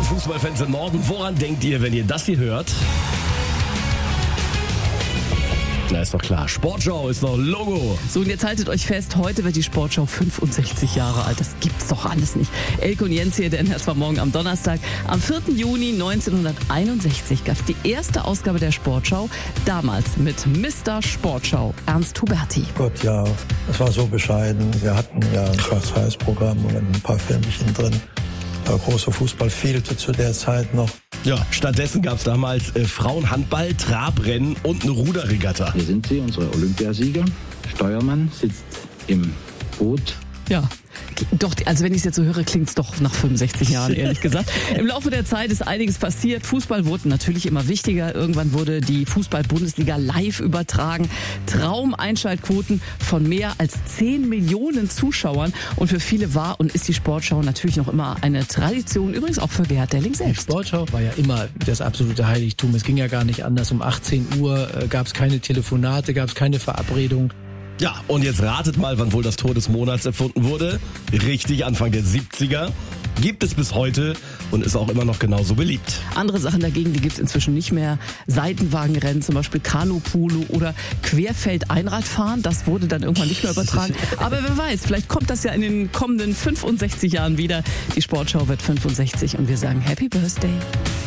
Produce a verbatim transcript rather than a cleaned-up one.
Fußballfans im Norden, woran denkt ihr, wenn ihr das hier hört? Na, ist doch klar. Sportschau ist doch Logo. So, und jetzt haltet euch fest, heute wird die Sportschau fünfundsechzig Jahre alt. Das gibt's doch alles nicht. Elke und Jens hier, denn das war morgen am Donnerstag. Am vierten Juni neunzehnhunderteinundsechzig gab's die erste Ausgabe der Sportschau. Damals mit Mister Sportschau, Ernst Huberti. Gott, ja, das war so bescheiden. Wir hatten ja ein Schwarz-Weiß-Programm und ein paar Filmchen drin. Der große Fußball fehlte zu der Zeit noch. Ja, stattdessen gab es damals äh, Frauenhandball, Trabrennen und eine Ruderregatta. Hier sind sie, unsere Olympiasieger. Steuermann sitzt im Boot. Ja, doch, also wenn ich es jetzt so höre, klingt es doch nach fünfundsechzig Jahren, ehrlich gesagt. Im Laufe der Zeit ist einiges passiert. Fußball wurde natürlich immer wichtiger. Irgendwann wurde die Fußball-Bundesliga live übertragen. Traumeinschaltquoten von mehr als zehn Millionen Zuschauern. Und für viele war und ist die Sportschau natürlich noch immer eine Tradition. Übrigens auch für Gerhard Delling selbst. Die Sportschau war ja immer das absolute Heiligtum. Es ging ja gar nicht anders. Um achtzehn Uhr äh, gab es keine Telefonate, gab es keine Verabredung. Ja, und jetzt ratet mal, wann wohl das Tor des Monats erfunden wurde. Richtig, Anfang der siebziger. Gibt es bis heute und ist auch immer noch genauso beliebt. Andere Sachen dagegen, die gibt's inzwischen nicht mehr. Seitenwagenrennen, zum Beispiel Kanu-Polo oder Querfeld-Einradfahren. Das wurde dann irgendwann nicht mehr übertragen. Aber wer weiß, vielleicht kommt das ja in den kommenden fünfundsechzig Jahren wieder. Die Sportschau wird fünfundsechzig und wir sagen Happy Birthday.